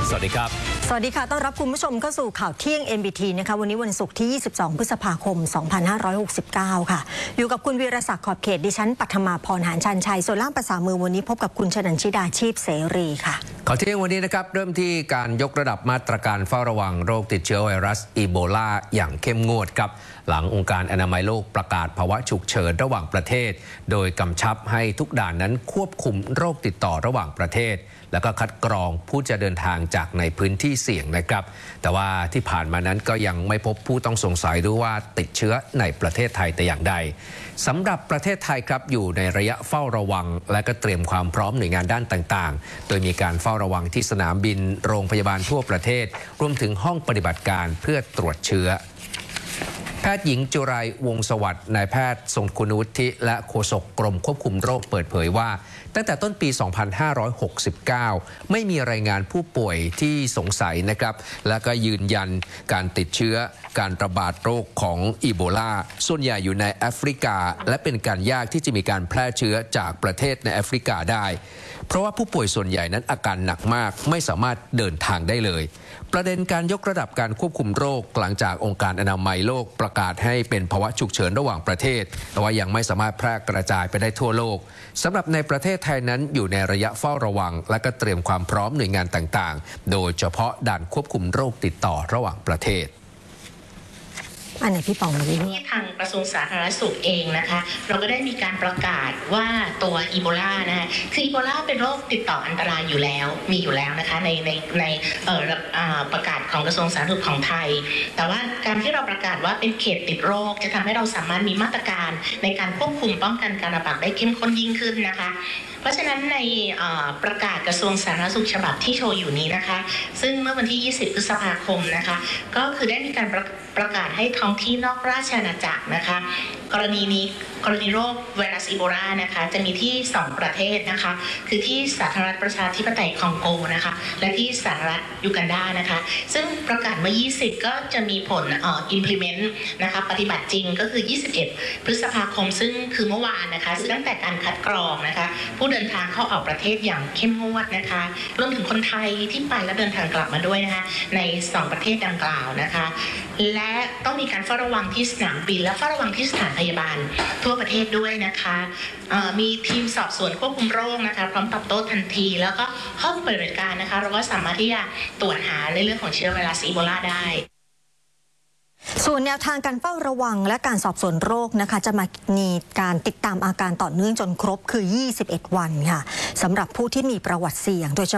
สวัสดีครับสวัสดีค่ะต้อนรับคุณผู้ชมเข้าสู่ข่าวเที่ยง MBT นะคะวันนี้วันศุกร์ที่ 22 พฤษภาคม 2569 ค่ะอยู่กับคุณวีรศักดิ์ขอบเขตดิฉันปัทมาพรหานชันชัยส่วนล่ามภาษามือวันนี้พบกับคุณชนันชิดาชีพเสรีค่ะข่าวเที่ยงวันนี้นะครับเริ่มที่การยกระดับมาตรการเฝ้าระวังโรคติดเชื้อไวรัสอีโบลาอย่างเข้มงวดครับหลังองค์การอนามัยโลกประกาศภาวะฉุกเฉินระหว่างประเทศโดยกำชับให้ทุกด่านนั้นควบคุมโรคติดต่อระหว่างประเทศแล้วก็คัดกรองผู้จะเดินทางจากในพื้นที่เสี่ยงนะครับแต่ว่าที่ผ่านมานั้นก็ยังไม่พบผู้ต้องสงสัยด้วยว่าติดเชื้อในประเทศไทยแต่อย่างใดสำหรับประเทศไทยครับอยู่ในระยะเฝ้าระวังและก็เตรียมความพร้อมหน่วยงานด้านต่างๆโดยมีการเฝ้าระวังที่สนามบินโรงพยาบาลทั่วประเทศรวมถึงห้องปฏิบัติการเพื่อตรวจเชื้อแพทย์หญิงจุไรวงศ์สวัสดิ์นายแพทย์ทรงคุณวุฒิและโฆษกกรมควบคุมโรคเปิดเผยว่าตั้งแต่ต้นปี 2569 ไม่มีรายงานผู้ป่วยที่สงสัยนะครับและก็ยืนยันการติดเชื้อการระบาดโรคของอีโบลาส่วนใหญ่อยู่ในแอฟริกาและเป็นการยากที่จะมีการแพร่เชื้อจากประเทศในแอฟริกาได้เพราะว่าผู้ป่วยส่วนใหญ่นั้นอาการหนักมากไม่สามารถเดินทางได้เลยประเด็นการยกระดับการควบคุมโรคหลังจากองค์การอนามัยโลกประกาศให้เป็นภาวะฉุกเฉินระหว่างประเทศแต่ว่ายังไม่สามารถแพร่กระจายไปได้ทั่วโลกสำหรับในประเทศไทยนั้นอยู่ในระยะเฝ้าระวังและก็เตรียมความพร้อมหน่วยงานต่างๆโดยเฉพาะด่านควบคุมโรคติดต่อระหว่างประเทศอันไหนพี่ปองที่ทางกระทรวงสาธารณสุขเองนะคะเราก็ได้มีการประกาศว่าตัวอีโบลานะคะคืออีโบลาเป็นโรคติดต่ออันตรายอยู่แล้วมีอยู่แล้วนะคะในประกาศของกระทรวงสาธารณสุขของไทยแต่ว่าการที่เราประกาศว่าเป็นเขตติดโรคจะทำให้เราสามารถมีมาตรการในการควบคุมป้องกันการระบาดได้เข้มข้นยิ่งขึ้นนะคะเพราะฉะนั้นในประกาศกระทรวงสาธารณสุขฉบับที่โชว์อยู่นี้นะคะซึ่งเมื่อวันที่ 20 พฤษภาคมนะคะก็คือได้มีการประกาศให้ท้องที่นอกราชอาณาจักรนะคะกรณีโรคไวรัสอีโบลานะคะจะมีที่2ประเทศนะคะคือที่สาธารณรัฐประชาธิปไตยคองโกนะคะและที่สหรัฐยูกันดานะคะซึ่งประกาศเมื่อ 20 ก็จะมีผลimplement นะคะปฏิบัติจริงก็คือ 21 พฤษภาคมซึ่งคือเมื่อวานนะคะซึ่งตั้งแต่การคัดกรองนะคะผู้เดินทางเข้าออกประเทศอย่างเข้มงวดนะคะรวมถึงคนไทยที่ไปและเดินทางกลับมาด้วยนะคะใน2ประเทศดังกล่าวนะคะและต้องมีการเฝ้าระวังที่สนามบินและเฝ้าระวังที่สถานพยาบาลทั่วประเทศด้วยนะคะมีทีมสอบสวนควบคุมโรคนะคะพร้อมตอบโต้ทันทีแล้วก็ห้องปฏิบัติการนะคะเราก็สามารถที่จะตรวจหาในเรื่องของเชื้อไวรัสอีโบลาได้ส่วนแนวทางการเฝ้าระวังและการสอบสวนโรคนะคะจะมีการติดตามอาการต่อเนื่องจนครบคือ 21 วันค่ะสำหรับผู้ที่มีประวัติเสี่ยงโดยเฉ